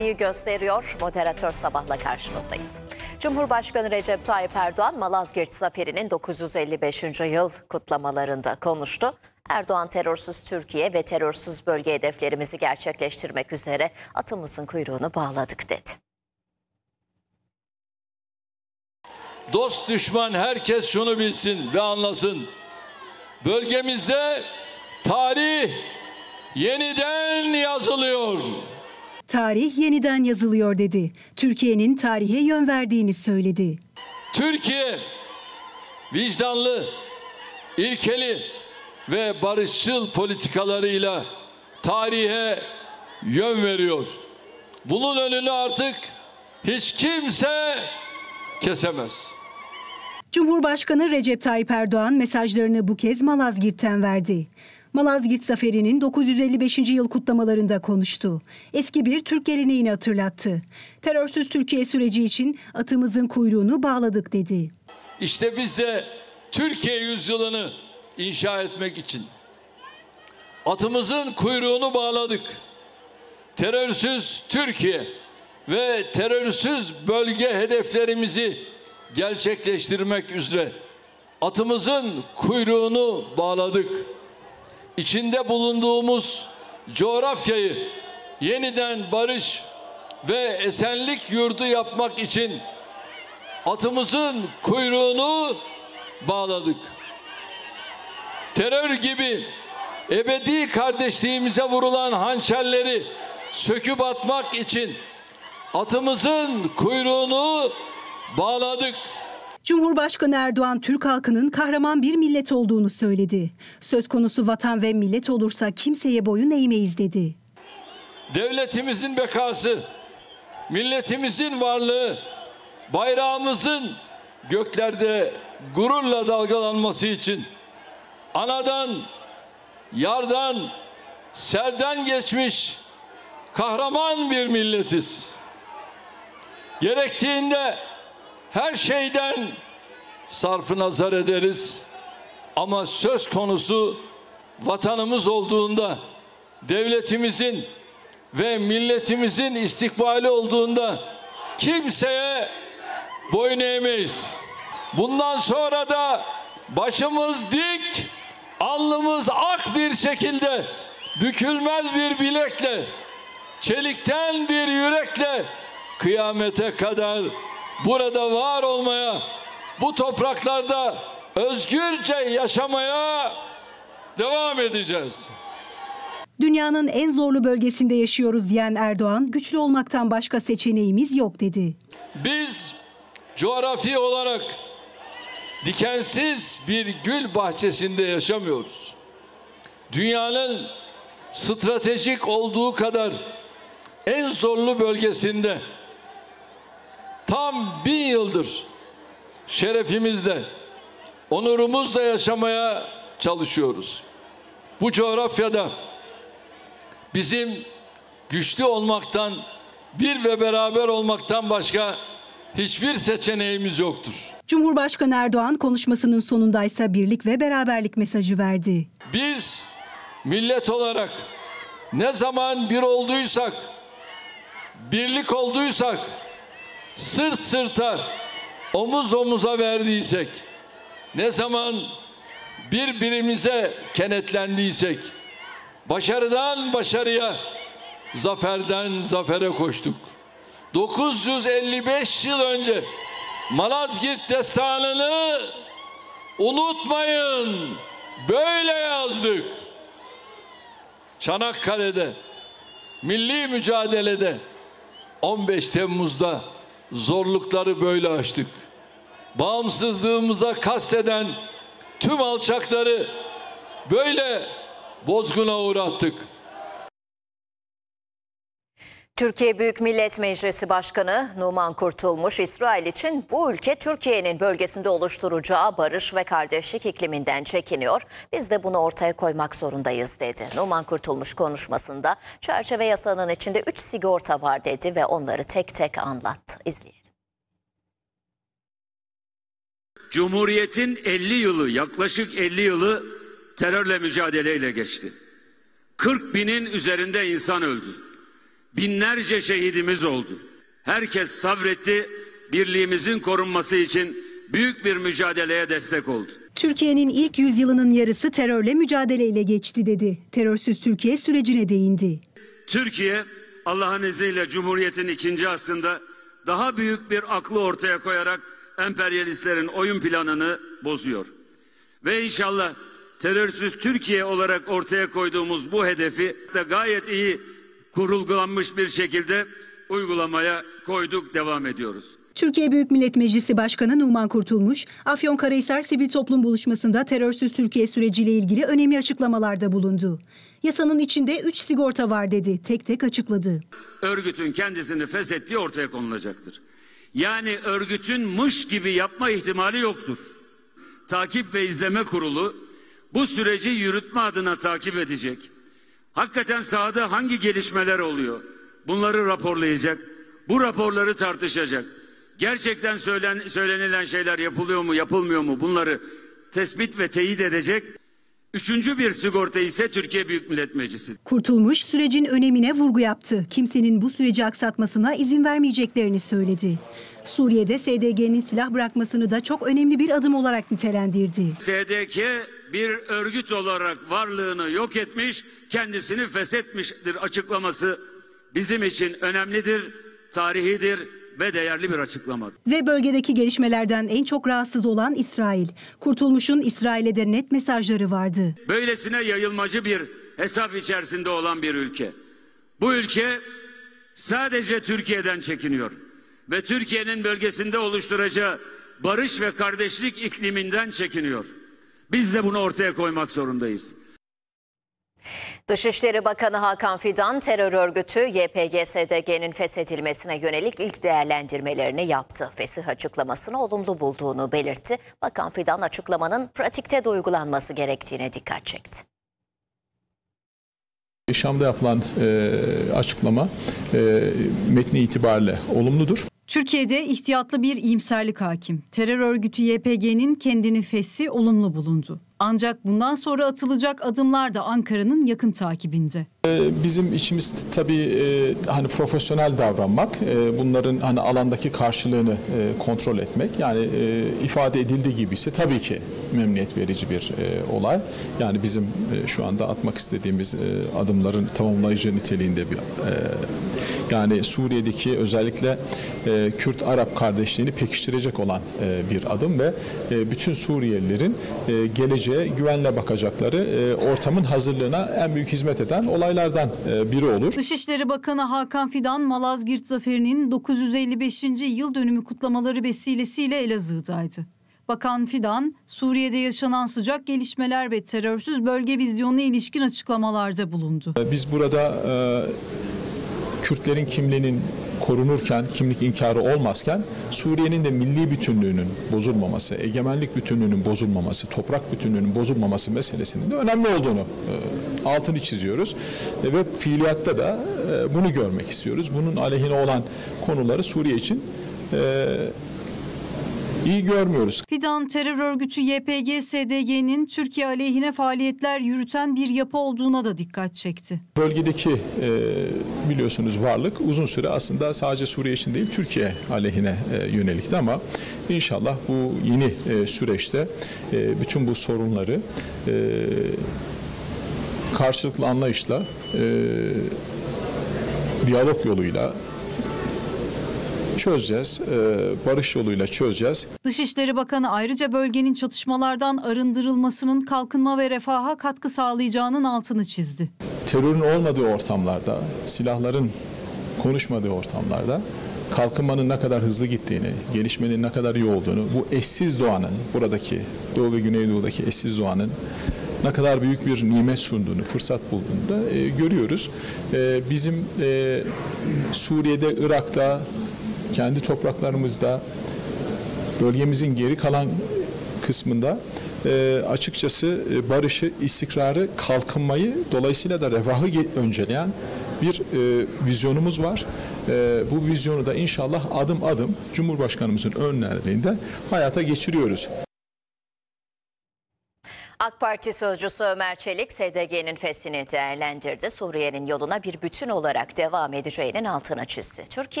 Gösteriyor. Moderatör Sabah'la karşınızdayız. Cumhurbaşkanı Recep Tayyip Erdoğan, Malazgirt Zaferi'nin 955. yıl kutlamalarında konuştu. Erdoğan, terörsüz Türkiye ve terörsüz bölge hedeflerimizi gerçekleştirmek üzere atımızın kuyruğunu bağladık dedi. Dost düşman herkes şunu bilsin ve anlasın. Bölgemizde tarih yeniden yazılıyor. Tarih yeniden yazılıyor dedi. Türkiye'nin tarihe yön verdiğini söyledi. Türkiye vicdanlı, ilkeli ve barışçıl politikalarıyla tarihe yön veriyor. Bunun önünü artık hiç kimse kesemez. Cumhurbaşkanı Recep Tayyip Erdoğan mesajlarını bu kez Malazgirt'ten verdi. Malazgirt Zaferi'nin 955. yıl kutlamalarında konuştu. Eski bir Türk geleneğini hatırlattı. Terörsüz Türkiye süreci için atımızın kuyruğunu bağladık dedi. İşte biz de Türkiye yüzyılını inşa etmek için atımızın kuyruğunu bağladık. Terörsüz Türkiye ve terörsüz bölge hedeflerimizi gerçekleştirmek üzere atımızın kuyruğunu bağladık. İçinde bulunduğumuz coğrafyayı yeniden barış ve esenlik yurdu yapmak için atımızın kuyruğunu bağladık. Terör gibi ebedi kardeşliğimize vurulan hançerleri söküp atmak için atımızın kuyruğunu bağladık. Cumhurbaşkanı Erdoğan, Türk halkının kahraman bir millet olduğunu söyledi. Söz konusu vatan ve millet olursa kimseye boyun eğmeyiz dedi. Devletimizin bekası, milletimizin varlığı, bayrağımızın göklerde gururla dalgalanması için anadan, yardan, serden geçmiş kahraman bir milletiz. Gerektiğinde her şeyden sarfı nazar ederiz ama söz konusu vatanımız olduğunda, devletimizin ve milletimizin istikbali olduğunda kimseye boyun eğmeyiz. Bundan sonra da başımız dik, alnımız ak bir şekilde, bükülmez bir bilekle, çelikten bir yürekle kıyamete kadar burada var olmaya, bu topraklarda özgürce yaşamaya devam edeceğiz. Dünyanın en zorlu bölgesinde yaşıyoruz diyen Erdoğan, güçlü olmaktan başka seçeneğimiz yok dedi. Biz coğrafi olarak dikensiz bir gül bahçesinde yaşamıyoruz. Dünyanın stratejik olduğu kadar en zorlu bölgesinde tam 1000 yıldır şerefimizle, onurumuzla yaşamaya çalışıyoruz. Bu coğrafyada bizim güçlü olmaktan, bir ve beraber olmaktan başka hiçbir seçeneğimiz yoktur. Cumhurbaşkanı Erdoğan konuşmasının sonundaysa birlik ve beraberlik mesajı verdi. Biz millet olarak ne zaman bir olduysak, birlik olduysak, sırt sırta, omuz omuza verdiysek, ne zaman birbirimize kenetlendiysek, başarıdan başarıya, zaferden zafere koştuk. 955 yıl önce Malazgirt destanını unutmayın, böyle yazdık. Çanakkale'de, milli mücadelede 15 Temmuz'da zorlukları böyle aştık. Bağımsızlığımıza kasteden tüm alçakları böyle bozguna uğrattık. Türkiye Büyük Millet Meclisi Başkanı Numan Kurtulmuş, İsrail için bu ülke Türkiye'nin bölgesinde oluşturacağı barış ve kardeşlik ikliminden çekiniyor. Biz de bunu ortaya koymak zorundayız dedi. Numan Kurtulmuş konuşmasında çerçeve yasanın içinde 3 sigorta var dedi ve onları tek tek anlattı. İzleyelim. Cumhuriyet'in 50 yılı, yaklaşık 50 yılı terörle mücadeleyle geçti. 40 binin üzerinde insan öldü. binlerce şehidimiz oldu. Herkes sabretti, birliğimizin korunması için büyük bir mücadeleye destek oldu. Türkiye'nin ilk yüzyılının yarısı terörle mücadeleyle geçti dedi. Terörsüz Türkiye sürecine değindi. Türkiye, Allah'ın izniyle Cumhuriyet'in ikinci asrında daha büyük bir aklı ortaya koyarak emperyalistlerin oyun planını bozuyor. Ve inşallah terörsüz Türkiye olarak ortaya koyduğumuz bu hedefi de gayet iyi kurgulanmış bir şekilde uygulamaya koyduk, devam ediyoruz. Türkiye Büyük Millet Meclisi Başkanı Numan Kurtulmuş, Afyonkarahisar Sivil Toplum Buluşması'nda terörsüz Türkiye süreciyle ilgili önemli açıklamalarda bulundu. Yasanın içinde 3 sigorta var dedi, tek tek açıkladı. Örgütün kendisini feshettiği ortaya konulacaktır. Yani örgütün mış gibi yapma ihtimali yoktur. Takip ve İzleme Kurulu bu süreci yürütme adına takip edecek. Hakikaten sahada hangi gelişmeler oluyor? Bunları raporlayacak. Bu raporları tartışacak. Gerçekten söylenilen şeyler yapılıyor mu, yapılmıyor mu? Bunları tespit ve teyit edecek. Üçüncü bir sigorta ise Türkiye Büyük Millet Meclisi. Kurtulmuş sürecin önemine vurgu yaptı. Kimsenin bu süreci aksatmasına izin vermeyeceklerini söyledi. Suriye'de SDG'nin silah bırakmasını da çok önemli bir adım olarak nitelendirdi. SDG bir örgüt olarak varlığını yok etmiş, kendisini feshetmiştir açıklaması bizim için önemlidir, tarihidir ve değerli bir açıklamadır. Ve bölgedeki gelişmelerden en çok rahatsız olan İsrail. Kurtulmuş'un İsrail'e de net mesajları vardı. Böylesine yayılmacı bir hesap içerisinde olan bir ülke. Bu ülke sadece Türkiye'den çekiniyor ve Türkiye'nin bölgesinde oluşturacağı barış ve kardeşlik ikliminden çekiniyor. Biz de bunu ortaya koymak zorundayız. Dışişleri Bakanı Hakan Fidan, terör örgütü YPG-SDG'nin feshedilmesine yönelik ilk değerlendirmelerini yaptı. Fesih açıklamasını olumlu bulduğunu belirtti. Bakan Fidan açıklamanın pratikte de uygulanması gerektiğine dikkat çekti. Şam'da yapılan açıklama metni itibariyle olumludur. Türkiye'de ihtiyatlı bir iyimserlik hakim. Terör örgütü YPG'nin kendini feshi olumlu bulundu. Ancak bundan sonra atılacak adımlar da Ankara'nın yakın takibinde. Bizim içimiz tabii hani profesyonel davranmak, bunların hani alandaki karşılığını kontrol etmek. Yani ifade edildiği gibi ise tabii ki memnuniyet verici bir olay. Yani bizim şu anda atmak istediğimiz adımların tamamlayıcı niteliğinde bir yani Suriye'deki özellikle Kürt-Arap kardeşliğini pekiştirecek olan bir adım ve bütün Suriyelilerin geleceğe güvenle bakacakları ortamın hazırlığına en büyük hizmet eden olaylardan biri olur. Dışişleri Bakanı Hakan Fidan, Malazgirt Zaferi'nin 955. yıl dönümü kutlamaları vesilesiyle Elazığ'daydı. Bakan Fidan, Suriye'de yaşanan sıcak gelişmeler ve terörsüz bölge vizyonuna ilişkin açıklamalarda bulundu. Biz burada Kürtlerin kimliğinin korunurken, kimlik inkarı olmazken Suriye'nin de milli bütünlüğünün bozulmaması, egemenlik bütünlüğünün bozulmaması, toprak bütünlüğünün bozulmaması meselesinin de önemli olduğunu altını çiziyoruz. Ve fiiliyatta da bunu görmek istiyoruz. Bunun aleyhine olan konuları Suriye için iyi görmüyoruz. Fidan, terör örgütü YPG-SDG'nin Türkiye aleyhine faaliyetler yürüten bir yapı olduğuna da dikkat çekti. Bölgedeki biliyorsunuz varlık uzun süre aslında sadece Suriye için değil Türkiye aleyhine yönelikti ama inşallah bu yeni süreçte bütün bu sorunları karşılıklı anlayışla, diyalog yoluyla çözeceğiz, barış yoluyla çözeceğiz. Dışişleri Bakanı ayrıca bölgenin çatışmalardan arındırılmasının kalkınma ve refaha katkı sağlayacağının altını çizdi. Terörün olmadığı ortamlarda, silahların konuşmadığı ortamlarda kalkınmanın ne kadar hızlı gittiğini, gelişmenin ne kadar iyi olduğunu, bu eşsiz doğanın, buradaki Doğu ve Güneydoğu'daki eşsiz doğanın ne kadar büyük bir nimet sunduğunu, fırsat bulduğunu da görüyoruz. Bizim Suriye'de, Irak'ta, kendi topraklarımızda, bölgemizin geri kalan kısmında açıkçası barışı, istikrarı, kalkınmayı, dolayısıyla da refahı önceleyen bir vizyonumuz var. Bu vizyonu da inşallah adım adım Cumhurbaşkanımızın önlerinde hayata geçiriyoruz. AK Parti sözcüsü Ömer Çelik, SDG'nin feshini değerlendirdi. Suriye'nin yoluna bir bütün olarak devam edeceğinin altını çizdi. Türkiye